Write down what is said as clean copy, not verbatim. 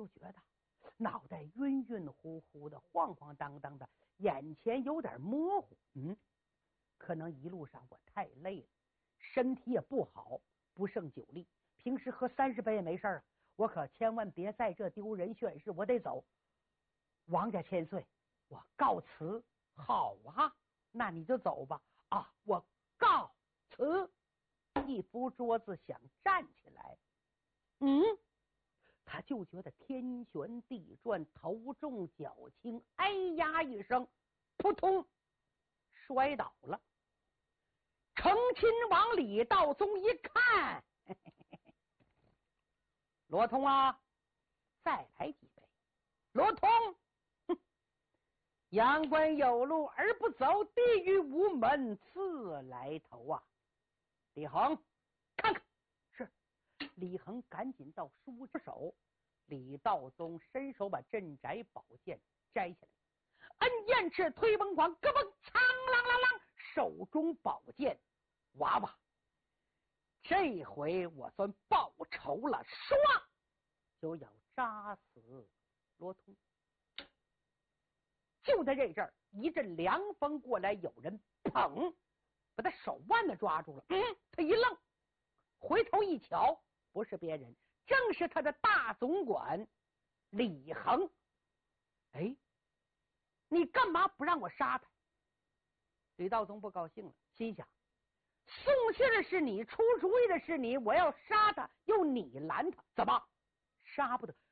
就觉得脑袋晕晕乎乎的，晃晃荡荡的，眼前有点模糊。可能一路上我太累了，身体也不好，不胜酒力，平时喝30杯也没事啊，我可千万别在这丢人现世，我得走。王家千岁，我告辞。好啊，那你就走吧。啊，我告辞。一扶桌子想站起来，他就觉得天旋地转，头重脚轻，哎呀一声，扑通摔倒了。成亲王李道宗一看，罗通啊，再来几杯。罗通，阳关有路而不走，地狱无门自来投啊！李恒，看看。是。李恒赶紧到书手，李道宗伸手把镇宅宝剑摘下来，恩剑翅推崩狂，咯嘣苍啷啷啷，手中宝剑娃娃，这回我算报仇了，唰就要扎死罗通。就在这阵儿，一阵凉风过来，有人捧把他手腕子抓住了。他一愣，回头一瞧，不是别人，正是他的大总管李恒。哎，你干嘛不让我杀他？李道宗不高兴了，心想送信的是你，出主意的是你，我要杀他，又你拦他，怎么杀不得？